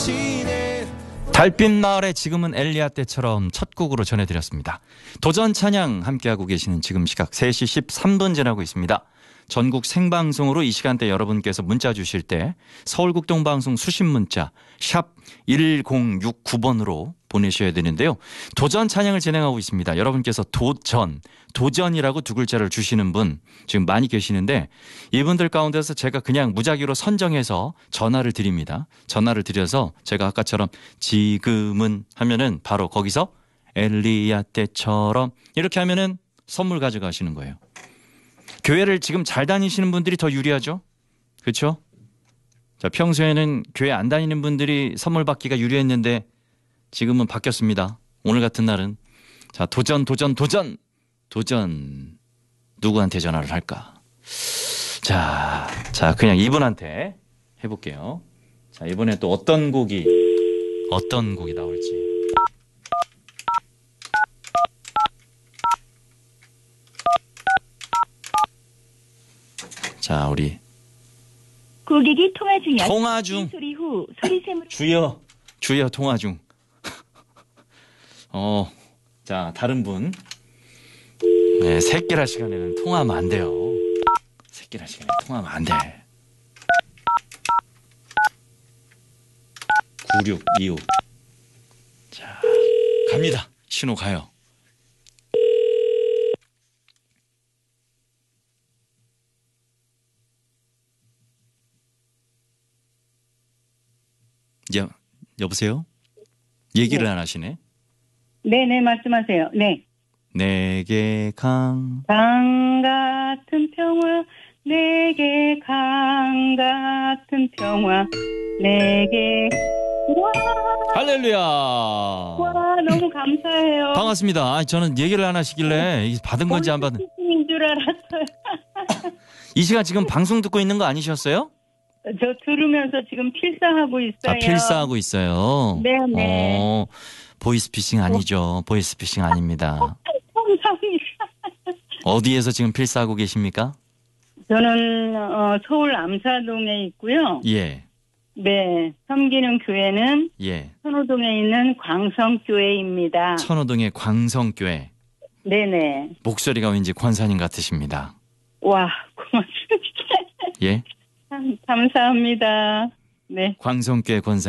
달빛 마을에 지금은 엘리야 때처럼 첫 곡으로 전해드렸습니다. 도전 찬양 함께하고 계시는 지금 시각 3시 13분 지나고 있습니다. 전국 생방송으로 이 시간대 여러분께서 문자 주실 때 서울국동방송 수신 문자 샵 1069번으로 보내셔야 되는데요. 도전 찬양을 진행하고 있습니다. 여러분께서 도전이라고 두 글자를 주시는 분 지금 많이 계시는데 이분들 가운데서 제가 그냥 무작위로 선정해서 전화를 드립니다. 전화를 드려서 제가 아까처럼 지금은 하면은 바로 거기서 엘리야 때처럼 이렇게 하면은 선물 가져가시는 거예요. 교회를 지금 잘 다니시는 분들이 더 유리하죠? 그렇죠? 자, 평소에는 교회 안 다니는 분들이 선물 받기가 유리했는데 지금은 바뀌었습니다. 오늘 같은 날은 자, 도전 누구한테 전화를 할까? 자, 그냥 이분한테 해볼게요. 자, 이번에 또 어떤 곡이 나올지. 자, 우리 고객이 통화 중. 소리 후 소리샘으로 주여 통화 중. 자, 다른 분. 네, 새끼라 시간에는 통화하면 안 돼요. 새끼라 시간에 통화하면 안 돼. 9625. 자, 갑니다. 신호 가요. 여보세요? 얘기를 안 하시네. 네네 말씀하세요. 네. 내게 강 같은 평화 내게 강 같은 평화 내게 와 할렐루야. 너무 감사해요. 반갑습니다. 저는 얘기를 안 하시길래 이게 받은 건지 안 받은. 인 줄 알았어요. 이 시간 지금 방송 듣고 있는 거 아니셨어요? 저 들으면서 지금 필사하고 있어요. 필사하고 있어요. 네네. 보이스피싱 아니죠. 보이스피싱 아닙니다. 감사합니다. 어디에서 지금 필사하고 계십니까? 저는 서울 암사동에 있고요. 예. 네, 섬기는 교회는 예. 선호동에 있는 광성교회입니다. 천호동의 광성교회. 네네. 목소리가 왠지 권사님 같으십니다. 와, 고맙습니다. 예. 감사합니다. 네. 광성교회 권사.